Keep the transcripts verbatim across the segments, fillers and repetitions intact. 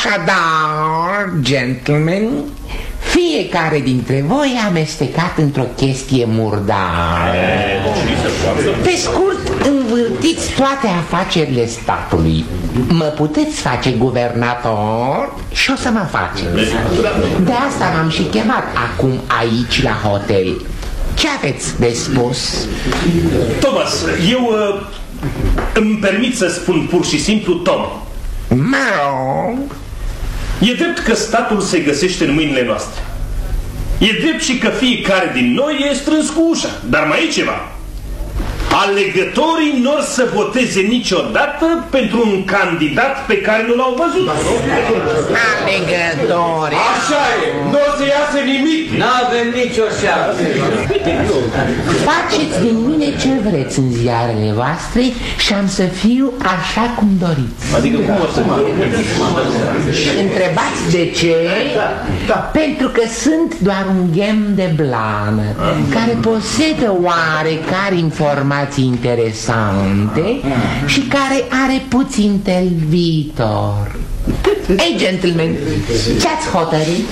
Așadar, gentlemen, fiecare dintre voi a amestecat într-o chestie murdară. Pe scurt, învârtiți toate afacerile statului. Mă puteți face guvernator și o să mă faceți. De asta m-am și chemat acum aici la hotel. Ce aveți de spus? Thomas, eu uh, îmi permit să spun pur și simplu Tom. Mă rog. E drept că statul se găsește în mâinile noastre. E drept și că fiecare din noi e strâns cu ușa. Dar mai e ceva. Alegătorii n-or să voteze niciodată pentru un candidat pe care nu l-au văzut. Alegători. Așa e, nu o să iasă nimic. N-avem nicio șansă. Faceți din mine ce vreți în ziarele voastre și am să fiu așa cum doriți. Adică cum o să întrebați de ce? Pentru că sunt doar un ghem de blană care posedă oarecare informații interesante și care are puțin tel viitor. Ei, gentlemen, ce-ați hotărât?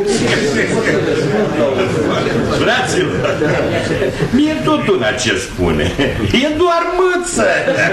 Fraților, mie tot una ce spune. E doar mâță.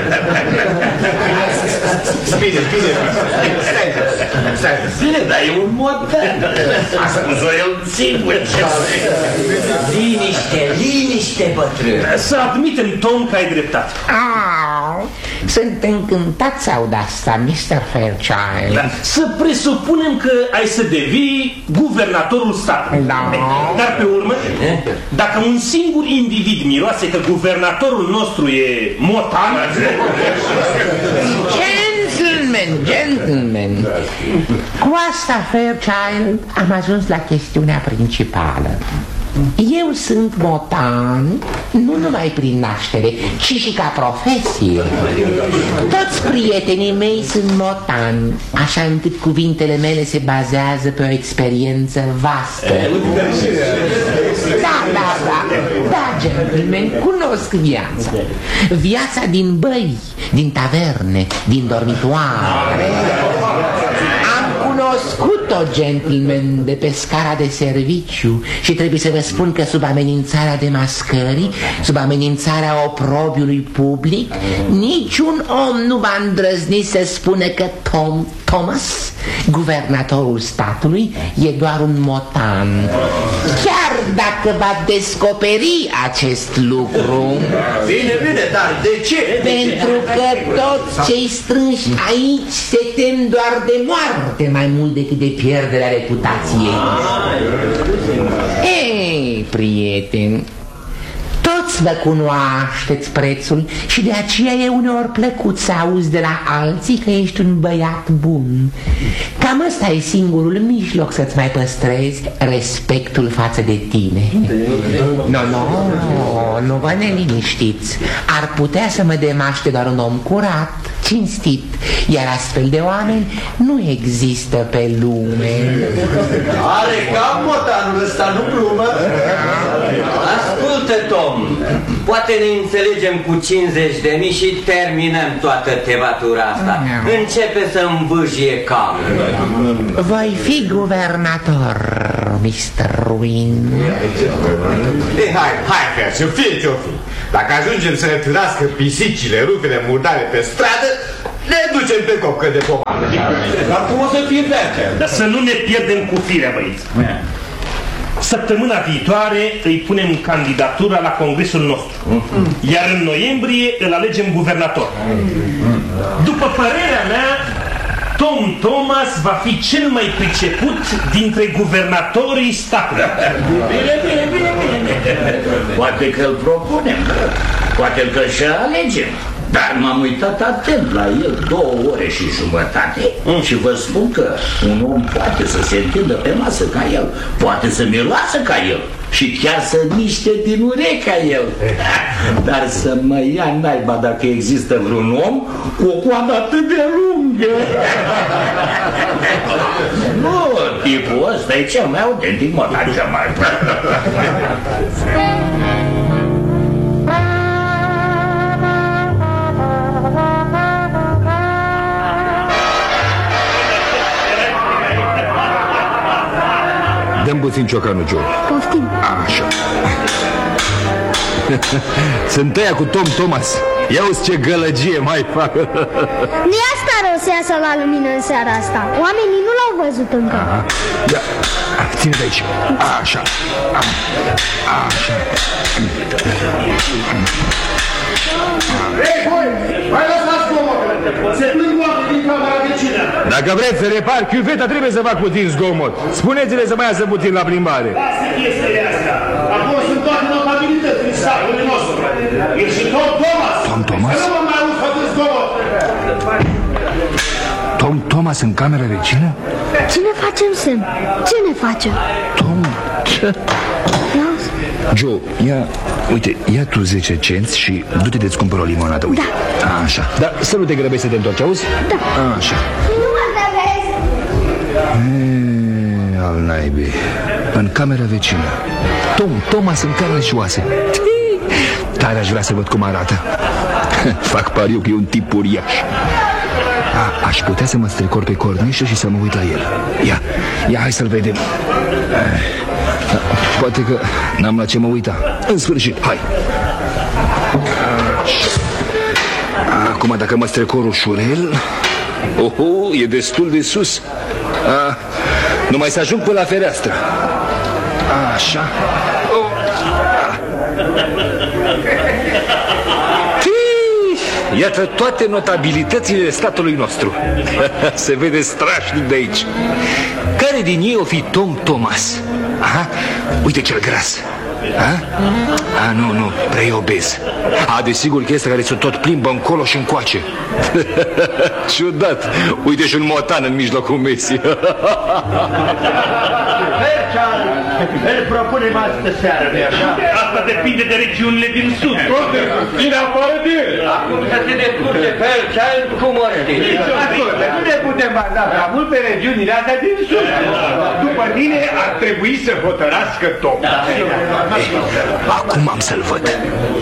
Bine, bine. Stai, bine, dar e un modern. A spus-o el singur. Liniște, liniște, bătrân. Să admitem, Tom, că ai dreptate. Oh, sunt încântat să aud asta, mister Fairchild. Da. Să presupunem că ai să devii guvernatorul statului. Da. Dar pe urmă, dacă un singur individ miroase că guvernatorul nostru e motan... Gentlemen, gentlemen, cu asta, Fairchild, am ajuns la chestiunea principală. Eu sunt motan, nu numai prin naștere, ci și ca profesie. Toți prietenii mei sunt motani, așa încât cuvintele mele se bazează pe o experiență vastă. Da, da, da, da, gentlemen, cunosc viața. Viața din băi, din taverne, din dormitoare. Am cunoscut-o, gentlemen, de pe scara de serviciu și trebuie să vă spun că sub amenințarea demascării, sub amenințarea oprobiului public, niciun om nu va îndrăzni să spună că Tom Thomas, guvernatorul statului, e doar un motan. Chiar dacă va descoperi acest lucru. Bine, bine, dar de ce? Pentru că toți cei strânși aici se tem doar de moarte mai mult decât de pierderea reputației. Ei, prieteni, toți vă cunoașteți prețul și de aceea e uneori plăcut să auzi de la alții că ești un băiat bun. Cam ăsta e singurul mijloc să-ți mai păstrezi respectul față de tine. Nu, nu, nu vă neliniștiți. Ar putea să mă demaște doar un om curat, cinstit, iar astfel de oameni nu există pe lume. Are cam motanul ăsta, nu glumă. Ascultă, Tom, poate ne înțelegem cu cincizeci de mii și terminăm toată tevatura asta. Începe să îmbâjie capul. Voi fi guvernator, mister Ruin. Ei, hai, hai, Ferciu, fie ce-o fi. Dacă ajungem să ne târască pisicile, rupele murdare pe stradă, ne ducem pe copcă de pomană. Dar cum o să fie Ferciu? Dar să nu ne pierdem cu firea, băieți. Săptămâna viitoare îi punem candidatura la congresul nostru, iar în noiembrie îl alegem guvernator. După părerea mea, Tom Thomas va fi cel mai priceput dintre guvernatorii statului. Bine, bine, bine, bine. Poate că îl propunem, poate că și alegem. Dar m-am uitat atent la el două ore și jumătate mm. și vă spun că un om poate să se întindă pe masă ca el, poate să miroasă ca el și chiar să miște din urechi ca el. Dar să mă ia naiba dacă există vreun om cu o coadă atât de lungă. Nu, tipul ăsta e cel mai autentic, mă, dar cel mai... Dă-mi puțin ciocanul, Joe. Poftim. Așa. Sunt ăia cu Tom Thomas. Ia-uzi ce gălăgie mai fac. Nu e asta rău să iasă la lumină în seara asta. Oamenii nu l-au văzut încă. Aha. Ia, ține de aici. Așa. Așa. Hei, voi! Mai lăsați zgomot! Se plâng oameni din camera vecină! Dacă vreți să repar chiuveta, trebuie să fac puțin zgomot. Spuneți-le să mai iasă puțin la plimbare. Asta e chestia asta! Acolo sunt toate notabilități din satul nostru. E și Tom Thomas! Tom Thomas? Să nu mă mai auzi făcând zgomot! Tom Thomas în camera vecină? Ce ne facem, Sam? Ce ne facem? Tom... Joe, ia, uite, ia tu zece cenți și du-te de-ți cumpăr o limonadă, uite. Da. Așa, dar să nu te grăbești să te întorci, auzi? Da. Așa. Nu mă grăbesc. E, al naibii. În camera vecină. Tom Thomas în carne și oase. Tare aș vrea să văd cum arată. Fac pariu că e un tip uriaș. A, aș putea să mă strecor pe cornișă și să mă uit la el. Ia, ia, hai să-l vedem. Poate că n-am la ce mă uita. În sfârșit, hai. Acum dacă mă strecor ușurel. Oho, e destul de sus. A, numai să ajung până la fereastră. Așa. Oh. Iată toate notabilitățile statului nostru. Se vede strașnic de aici. Care din ei o fi Tom Thomas? Aha, uite cel gras. A? A, nu, nu, prea e obez. A, desigur că este care se tot plimbă încolo și încoace. Ciudat. Uite și un motan în mijlocul mesii. Îl propunem astă seară, nu-i așa? Asta depinde de regiunile din sud. Cine afară de el? Acum să se descurce Fairchild cum o știi. Ascultă, nu ne putem baza prea mult pe regiunile astea din sud. După mine ar trebui să hotărască Tom. Acum am să-l văd.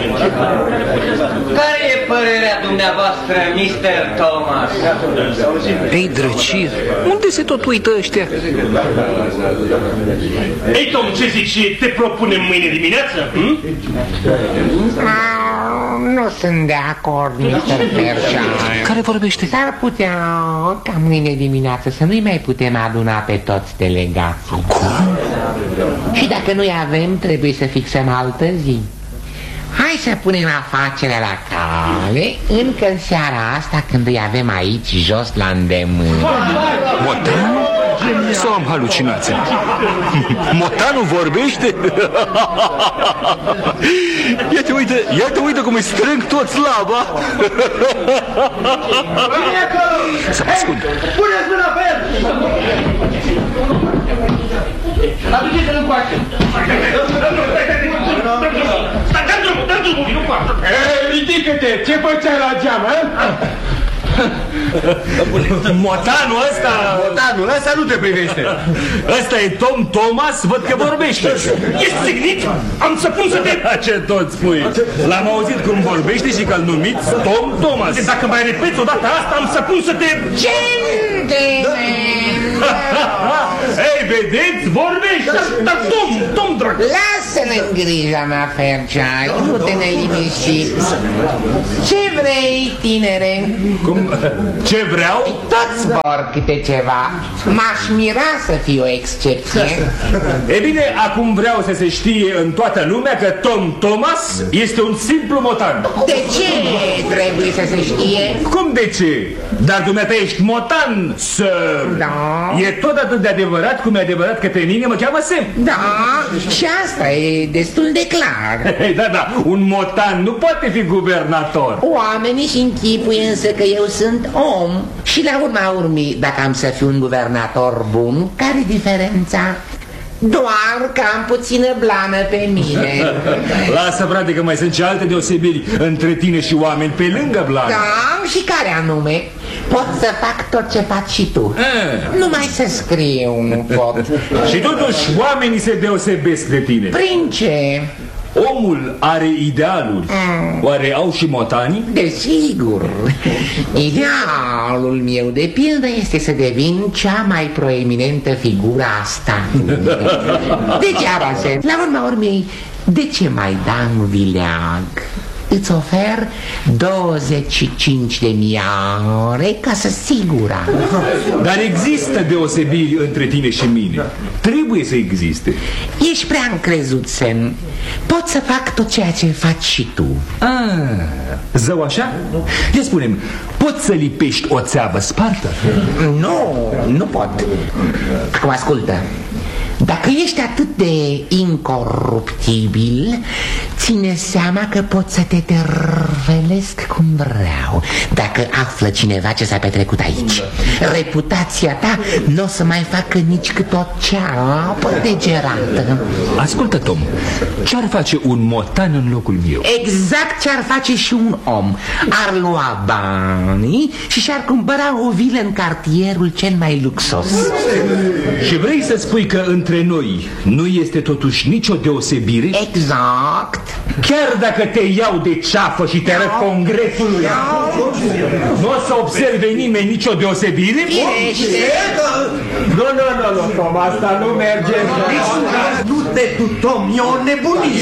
Care e părerea dumneavoastră, mister Thomas? Ei, drăcir, unde se tot uită ăștia? Ei, Tom, ce zici? Te propunem mâine dimineață? Hm? Nu sunt de acord, mister Fairchild. Care vorbește? S-ar putea ca mâine dimineață să nu-i mai putem aduna pe toți delegații. Cum? Și dacă nu-i avem, trebuie să fixăm altă zi. Hai să punem afacerea la cale încă în seara asta, când îi avem aici jos la îndemână. Motanul? Sau am halucinații? Motanul vorbește? Iată, uite, iată, uite cum îi strâng toți laba. Să mă ascund. Puneți mâna pe el! Aduceți-l încoace! Dă-mi drumul, dă-mi drumul, nu poate. Ei, ridică-te! Ce făceai la geam, hă? Motanul ăsta... Motanul ăsta nu te privește. Ăsta e Tom Thomas, văd că vorbește. Ești signit? Am să pun să te... Ce tot spui? L-am auzit cum vorbește și că-l numiți Tom Thomas. Dacă mai repeți odată asta, am să pun să te... Ei, vedeți? Vorbește! Dar Tom, Tom, drag... Lasă-ne în grija mea, Fairchild, nu te neliniști. Ce vrei, tinere? Cum? Ce vreau? Toți vor câte ceva. M-aș mira să fie o excepție. E bine, acum vreau să se știe în toată lumea că Tom Thomas este un simplu motan. De ce trebuie să se știe? Cum de ce? Dar dumneata ești motan, sir. Da. E tot atât de adevărat cum e adevărat că pe mine mă cheamă Sam. Da, și asta e destul de clar. Da, da, un motan nu poate fi guvernator. Oamenii și închipuie însă că eu sunt om. Și la urma urmii, dacă am să fiu un guvernator bun, care-i diferența? Doar că am puțină blană pe mine. Lasă, frate, că mai sunt și alte deosebiri între tine și oameni pe lângă blană. Da, și care anume? Pot să fac tot ce faci și tu. A. Numai să scriu, nu pot. Și totuși oamenii se deosebesc de tine. Prin ce? Omul are idealuri. Mm. Oare au și motanii? Desigur. Idealul meu de pildă este să devin cea mai proeminentă figură a statului. Degeaba se... La urma urmei, de ce mai da în vileag? Îți ofer douăzeci și cinci de miliare ca să sigura. Dar există deosebiri între tine și mine. Trebuie să existe. Ești prea încrezut, Sam. Pot să fac tot ceea ce faci și tu. Ah, zău așa? Ia spune-mi, poți să lipești o țeavă spartă? Nu, nu pot. Acum ascultă. Dacă ești atât de incoruptibil, ține seama că pot să te tervelesc cum vreau. Dacă află cineva ce s-a petrecut aici, reputația ta nu o să mai facă nici cât o ceapă degerată. Ascultă, Tom, ce-ar face un motan în locul meu? Exact ce-ar face și un om. Ar lua banii și și-ar cumpăra o vilă în cartierul cel mai luxos. Și vrei să spui că între noi nu este totuși nicio deosebire? Exact. Chiar dacă te iau de ceafă și te arăt congresului, nu o să observe nimeni nicio deosebire? Nu, nu, nu, nu, Tom, asta nu merge. Nu te tu, Tom, e o nebunie.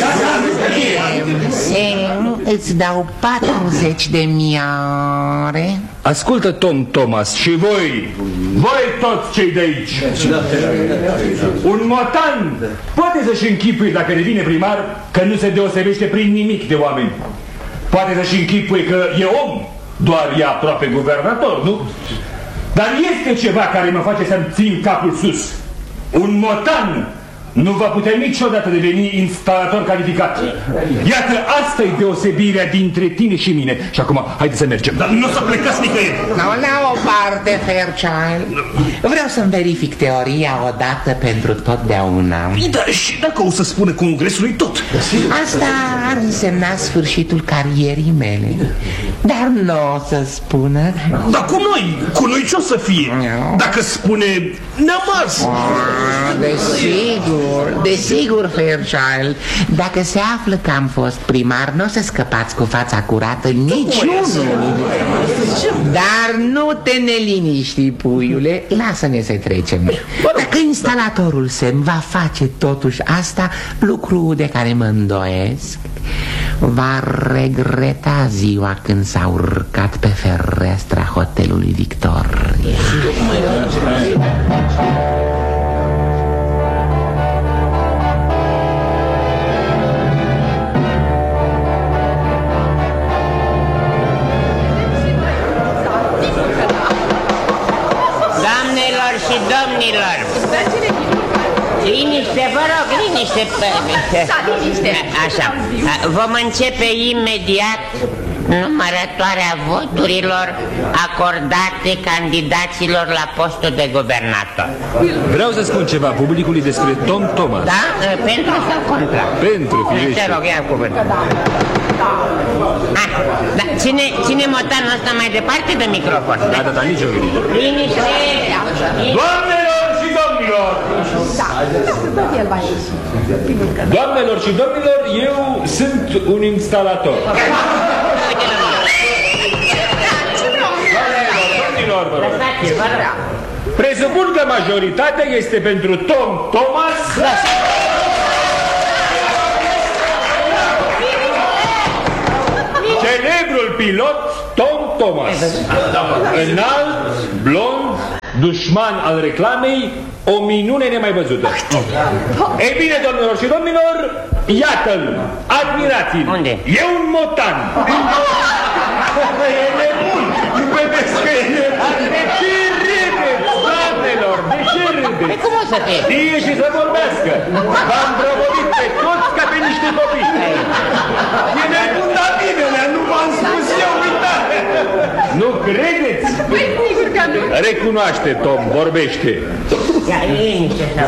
Sam, îți dau patruzeci de miliare. Ascultă, Tom Thomas, și voi, voi toți cei de aici. Un motan poate să-și închipui, dacă devine primar, că nu se deosebește prin nimic de oameni. Poate să-și închipui că e om, doar e aproape guvernator, nu? Dar este ceva care mă face să-mi țin capul sus. Un motan nu va putea niciodată deveni instalator calificat. Iată, asta e deosebirea dintre tine și mine. Și acum, haide să mergem. Dar nu o să plecați nicăieri. No, la o parte, Fairchild. Vreau să-mi verific teoria odată pentru totdeauna. Dar și dacă o să spună congresului tot? Asta ar însemna sfârșitul carierii mele. Dar nu o să spună. Dar cu noi, cu noi ce o să fie? Dacă spune, ne-am ars. Oh, desigur. Desigur, Fairchild. Dacă se află că am fost primar, nu o să scăpați cu fața curată niciunul. Dar nu te neliniști, puiule. Lasă-ne să trecem. Dacă instalatorul Sam va face totuși asta, lucru de care mă îndoiesc, va regreta ziua când s-a urcat pe ferestra hotelului Victoria. Și domnilor, liniște, vă rog, liniște. Da, liniște. Așa, vom începe imediat numărătoarea voturilor acordate candidaților la postul de guvernator. Vreau să spun ceva publicului despre Tom Thomas. Da? Pentru sau contra? Pentru, firește. Te rog, ia cuvântul. Ah, da, ține, ține motanul ăsta mai departe de microfon. Da, da, da, nicio grijă. Liniște. Doamnelor și domnilor! Doamnelor și domnilor, eu sunt un instalator. Doamnelor, vă rog. Presupun că majoritatea este pentru Tom Thomas. Celebrul pilot Tom Thomas. Înalt, blond, dușman al reclamei, o minune nemai văzută. Ei bine, domnilor și domnilor, iată-l, admirați-l. Unde? E un motan. E nebun. Vedeți că e nebun. De ce râdeți, doamnelor? De ce râdeți? Păi cum o să te? Știe și să vorbească. V-am prăvodit pe toți ca pe niște copii. E nebun, dar bine, nu v-am spus eu, uitați. Nu credeți? Păi, sigur că nu. Recunoaște, Tom, vorbește. Ia, liniște sau...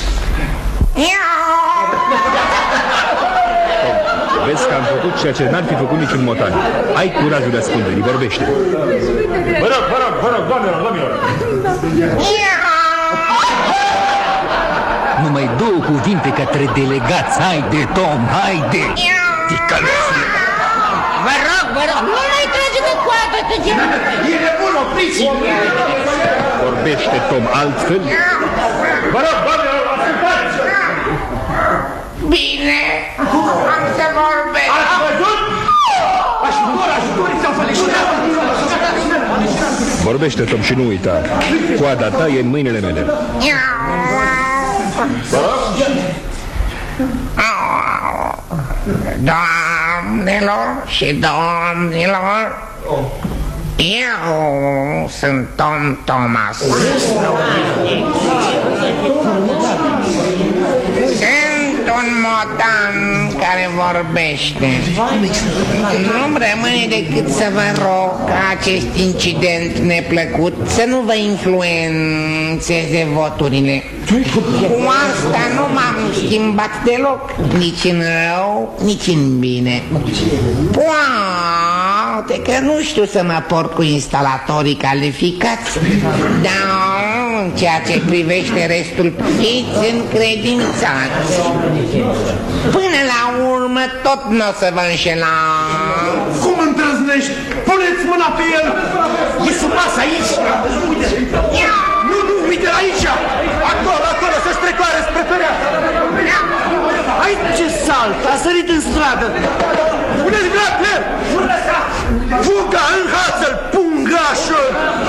Vezi că am făcut ceea ce n-ar fi făcut niciun motan. Ai curajul de ascunderii, vorbește. Vă rog, vă rog, vă rog, doamnelor, doamnelor. Numai două cuvinte către delegați. Haide, Tom, haide! Ticălăsule! Vă rog, vă rog, nu mai trage de coadă, că ce... E nebun, opriți-i! Vorbește, Tom, altfel? Vă rog, doamne, ascultați! Bine, am să vorbesc. Ați văzut? Ajutor, ajutorii s-au fălișurat! Vorbește, Tom, și nu uita. Coada ta e în mâinile mele. Doamnelor și domnilor, eu sunt Tom Thomas. Sunt un motan care vorbește. Nu-mi rămâne decât să vă rog ca acest incident neplăcut să nu vă influențeze voturile. Cu asta nu m-am schimbat deloc, nici în rău, nici în bine. Poate că nu știu să mă port cu instalatorii calificați, dar în ceea ce privește restul, fiți încredințați. Până la urmă tot nu o să vă înșelați. Cum îndrăznești? Puneți mâna pe el! E sub masă aici! Nu, nu, uite aici! Acolo, acolo, să strecoare spre fereastră! Aici ce salt! A sărit în stradă! Puneți mâna pe el! Fuga în hațăl, pungașul!